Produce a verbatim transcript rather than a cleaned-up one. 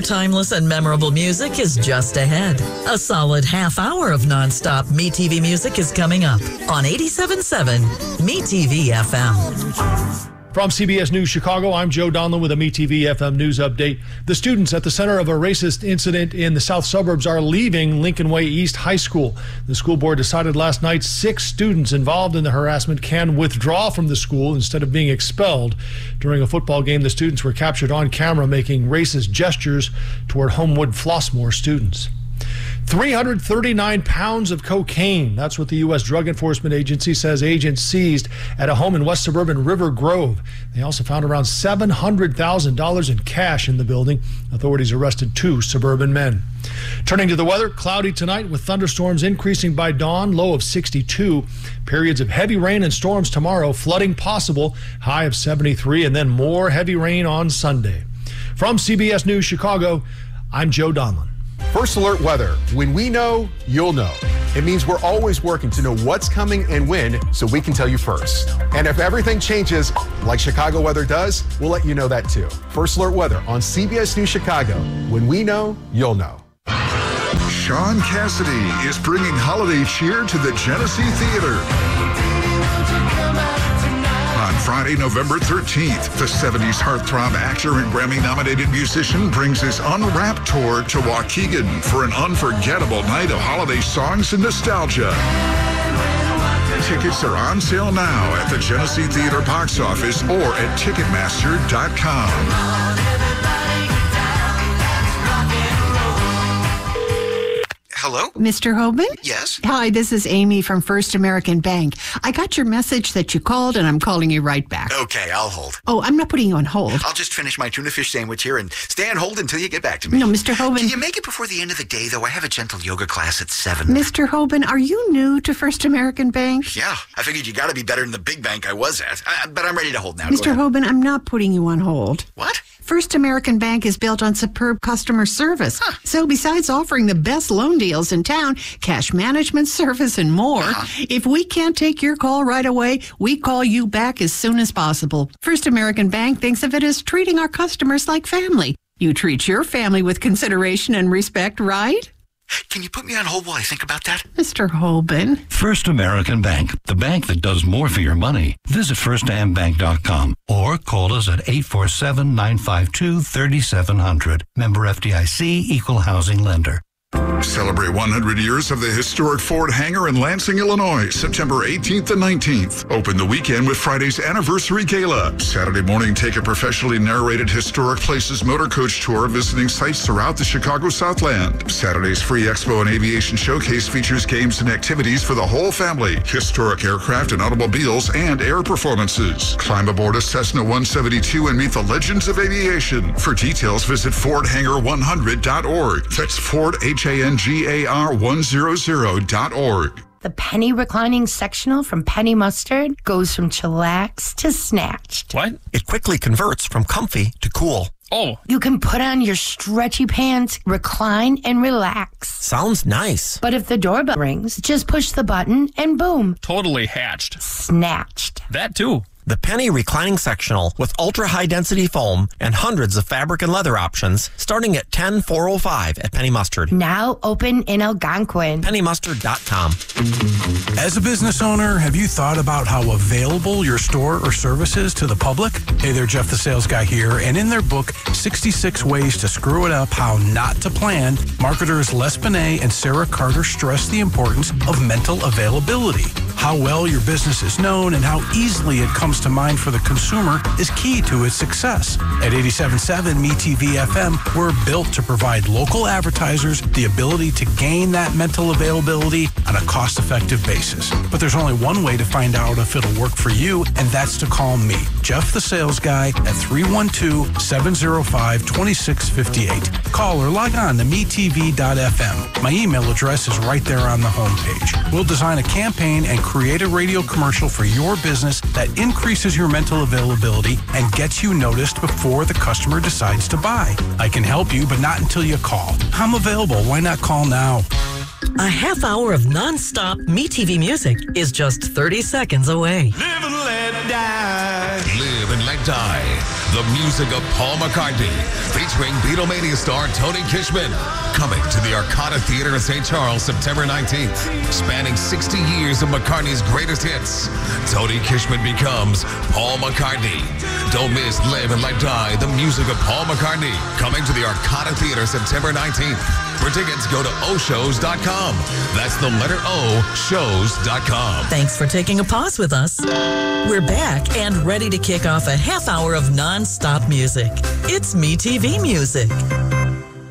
timeless and memorable music is just ahead. A solid half hour of nonstop MeTV music is coming up on eighty-seven point seven MeTV F M. From C B S News Chicago, I'm Joe Donlin with a MeTV F M News Update. The students at the center of a racist incident in the south suburbs are leaving Lincoln Way East High School. The school board decided last night six students involved in the harassment can withdraw from the school instead of being expelled. During a football game, the students were captured on camera making racist gestures toward Homewood Flossmoor students. three hundred thirty-nine pounds of cocaine. That's what the U S Drug Enforcement Agency says agents seized at a home in west suburban River Grove. They also found around seven hundred thousand dollars in cash in the building. Authorities arrested two suburban men. Turning to the weather, cloudy tonight with thunderstorms increasing by dawn, low of sixty-two. Periods of heavy rain and storms tomorrow, flooding possible, high of seventy-three, and then more heavy rain on Sunday. From C B S News Chicago, I'm Joe Donlin. First Alert Weather. When we know, you'll know. It means we're always working to know what's coming and when so we can tell you first. And if everything changes, like Chicago weather does, we'll let you know that too. First Alert Weather on C B S News Chicago. When we know, you'll know. Sean Cassidy is bringing holiday cheer to the Genesee Theater. On Friday, November thirteenth, the seventies heartthrob actor and Grammy-nominated musician brings his Unwrapped tour to Waukegan for an unforgettable night of holiday songs and nostalgia. Tickets are on sale now at the Genesee Theater box office or at Ticketmaster dot com. Hello? Mister Hoban? Yes? Hi, this is Amy from First American Bank. I got your message that you called, and I'm calling you right back. Okay, I'll hold. Oh, I'm not putting you on hold. I'll just finish my tuna fish sandwich here and stay on hold until you get back to me. No, Mister Hoban. Can you make it before the end of the day, though? I have a gentle yoga class at seven. Mister Hoban, are you new to First American Bank? Yeah, I figured you got to be better than the big bank I was at. Uh, but I'm ready to hold now. Mister Hoban, I'm not putting you on hold. What? First American Bank is built on superb customer service. Huh. So besides offering the best loan deals in town, cash management service, and more, uh-huh. if we can't take your call right away, we call you back as soon as possible. First American Bank thinks of it as treating our customers like family. You treat your family with consideration and respect, right? Can you put me on hold while I think about that? Mister Hoban. First American Bank, the bank that does more for your money. Visit first am bank dot com or call us at eight four seven, nine five two, three seven zero zero. Member F D I C, Equal Housing Lender. Celebrate one hundred years of the historic Ford hangar in Lansing, Illinois, September eighteenth and nineteenth. Open the weekend with Friday's anniversary gala. Saturday morning, take a professionally narrated Historic Places motor coach tour visiting sites throughout the Chicago Southland. Saturday's free expo and aviation showcase features games and activities for the whole family, historic aircraft and automobiles, and air performances. Climb aboard a Cessna one seventy-two and meet the legends of aviation. For details, visit ford hangar one hundred dot org. That's Ford H A N G A R one hundred dot org. The penny reclining sectional from Penny Mustard goes from chillax to snatched. What? It quickly converts from comfy to cool. Oh. You can put on your stretchy pants, recline, and relax. Sounds nice. But if the doorbell rings, just push the button and boom. Totally hatched. Snatched. That too. The Penny Reclining Sectional with ultra-high-density foam and hundreds of fabric and leather options starting at ten thousand four hundred five dollars at Penny Mustard. Now open in Algonquin. penny mustard dot com. As a business owner, have you thought about how available your store or service is to the public? Hey there, Jeff the Sales Guy here, and in their book, sixty-six Ways to Screw It Up, How Not to Plan, marketers Les Binet and Sarah Carter stress the importance of mental availability. How well your business is known and how easily it comes to mind for the consumer is key to its success. At eighty-seven point seven MeTV F M, we're built to provide local advertisers the ability to gain that mental availability on a cost-effective basis. But there's only one way to find out if it'll work for you, and that's to call me, Jeff the Sales Guy, at three one two, seven zero five, two six five eight. Call or log on to me T V dot F M. My email address is right there on the homepage. We'll design a campaign and create a radio commercial for your business that increases your mental availability and gets you noticed before the customer decides to buy. I can help you, but not until you call. I'm available. Why not call now? A half hour of non-stop MeTV music is just thirty seconds away. Live and let die. Live and let die. The music of Paul McCartney, featuring Beatlemania star Tony Kishman. Coming to the Arcada Theater in Saint Charles, September nineteenth. Spanning sixty years of McCartney's greatest hits, Tony Kishman becomes Paul McCartney. Don't miss Live and Let Die, the music of Paul McCartney. Coming to the Arcada Theater, September nineteenth. For tickets, go to o shows dot com. That's the letter O, shows dot com. Thanks for taking a pause with us. We're back and ready to kick off a half hour of non-stop music. It's MeTV Music.